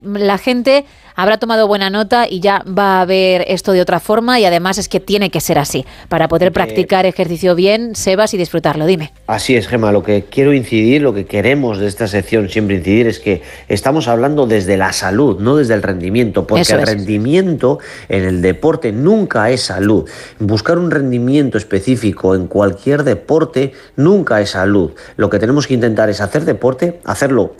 la gente habrá tomado buena nota y ya va a ver esto de otra forma, y además es que tiene que ser así para poder practicar ejercicio bien, Sebas, y disfrutarlo. Dime. Así es, Gemma, lo que quiero incidir, lo que queremos de esta sección siempre incidir es que estamos hablando desde la salud, no desde el rendimiento, porque el rendimiento en el deporte nunca es salud. Buscar un rendimiento específico en cualquier deporte nunca es salud. Lo que tenemos que intentar es hacer deporte, hacerlo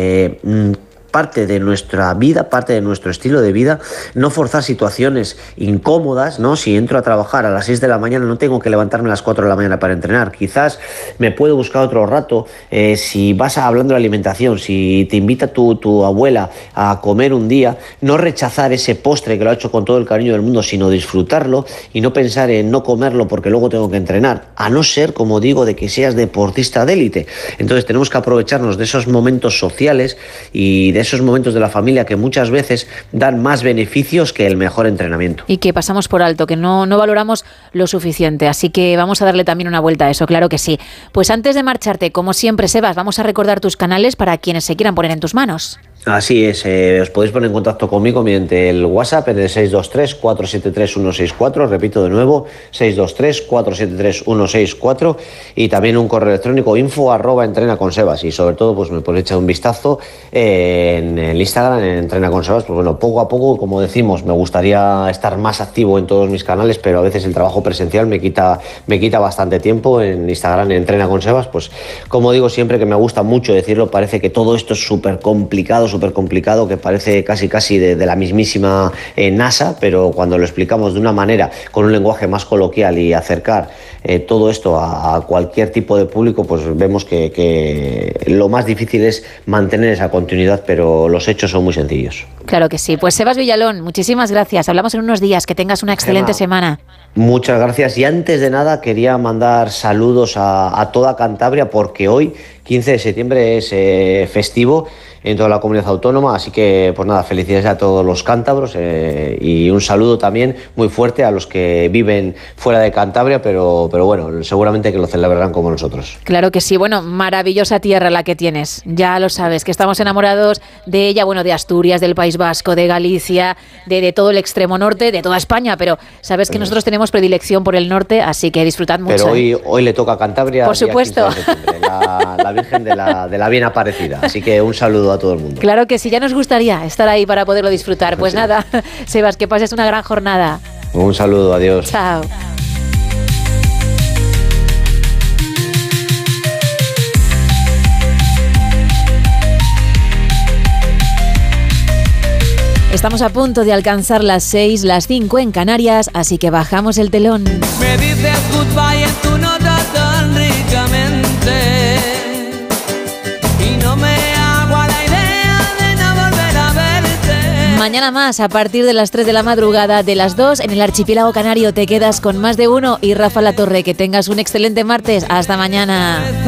parte de nuestra vida, parte de nuestro estilo de vida, no forzar situaciones incómodas, ¿no? Si entro a trabajar a las 6 de la mañana, no tengo que levantarme a las 4 de la mañana para entrenar. Quizás me puedo buscar otro rato. Si vas hablando de alimentación, si te invita tu abuela a comer un día, no rechazar ese postre que lo ha hecho con todo el cariño del mundo, sino disfrutarlo y no pensar en no comerlo porque luego tengo que entrenar, a no ser, como digo, de que seas deportista de élite. Entonces tenemos que aprovecharnos de esos momentos sociales y de esos momentos de la familia que muchas veces dan más beneficios que el mejor entrenamiento. Y que pasamos por alto, que no valoramos lo suficiente. Así que vamos a darle también una vuelta a eso, claro que sí. Pues antes de marcharte, como siempre, Sebas, vamos a recordar tus canales para quienes se quieran poner en tus manos. Así es, os podéis poner en contacto conmigo mediante el WhatsApp en el 623-473-164, repito de nuevo, 623-473-164, y también un correo electrónico info@entrenaconsebas, y sobre todo pues me podéis echar un vistazo en el Instagram, en Entrena con Sebas. Pues bueno, poco a poco, como decimos, me gustaría estar más activo en todos mis canales, pero a veces el trabajo presencial me quita bastante tiempo. En Instagram, en Entrena con Sebas, pues como digo siempre, que me gusta mucho decirlo, parece que todo esto es súper complicado, que parece casi de la mismísima NASA, pero cuando lo explicamos de una manera, con un lenguaje más coloquial y acercar todo esto a cualquier tipo de público, pues vemos que lo más difícil es mantener esa continuidad, pero los hechos son muy sencillos. Claro que sí. Pues Sebas Villalón, muchísimas gracias. Hablamos en unos días. Que tengas una excelente semana. Muchas gracias. Y antes de nada quería mandar saludos a toda Cantabria, porque hoy, 15 de septiembre, es festivo en toda la comunidad autónoma, así que pues nada, felicidades a todos los cántabros, y un saludo también muy fuerte a los que viven fuera de Cantabria, pero bueno, seguramente que lo celebrarán como nosotros. Claro que sí. Bueno, maravillosa tierra la que tienes, ya lo sabes, que estamos enamorados de ella, bueno, de Asturias, del País Vasco, de Galicia, de todo el extremo norte, de toda España, pero sabes que nosotros tenemos predilección por el norte, así que disfrutad mucho. Pero hoy le toca a Cantabria, por supuesto, la Virgen de la Bien Aparecida, así que un saludo a todo el mundo. Claro que sí, ya nos gustaría estar ahí para poderlo disfrutar. Pues nada, Sebas, que pases una gran jornada. Un saludo, adiós. Chao. Estamos a punto de alcanzar las 6, las 5 en Canarias, así que bajamos el telón. Me dices goodbye en tu nota tan ricamente y no me hago a la idea de no volver a verte. Mañana más, a partir de las 3 de la madrugada, de las 2 en el archipiélago canario. Te quedas con Más de Uno y Rafa La Torre. Que tengas un excelente martes. Hasta mañana.